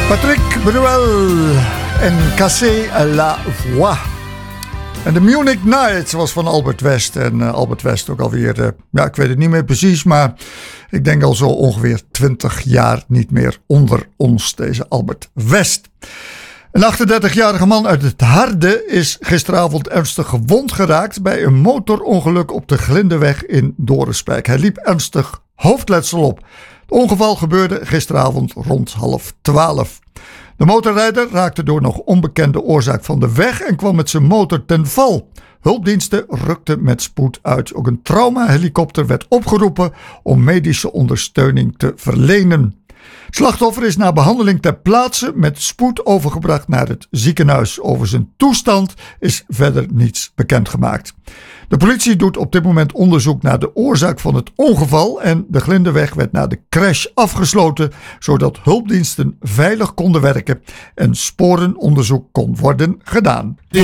Patrick Bruel en Cassé la Voix. En de Munich Nights was van Albert West. En Albert West ook alweer, ik weet het niet meer precies, maar ik denk al zo ongeveer 20 jaar niet meer onder ons, deze Albert West. Een 38-jarige man uit het Harde is gisteravond ernstig gewond geraakt bij een motorongeluk op de Glindeweg in Dorenspijk. Hij liep ernstig hoofdletsel op. Het ongeval gebeurde gisteravond rond 11:30. De motorrijder raakte door nog onbekende oorzaak van de weg en kwam met zijn motor ten val. Hulpdiensten rukten met spoed uit. Ook een traumahelikopter werd opgeroepen om medische ondersteuning te verlenen. Het slachtoffer is na behandeling ter plaatse met spoed overgebracht naar het ziekenhuis. Over zijn toestand is verder niets bekendgemaakt. De politie doet op dit moment onderzoek naar de oorzaak van het ongeval en de Glindeweg werd na de crash afgesloten, zodat hulpdiensten veilig konden werken en sporenonderzoek kon worden gedaan.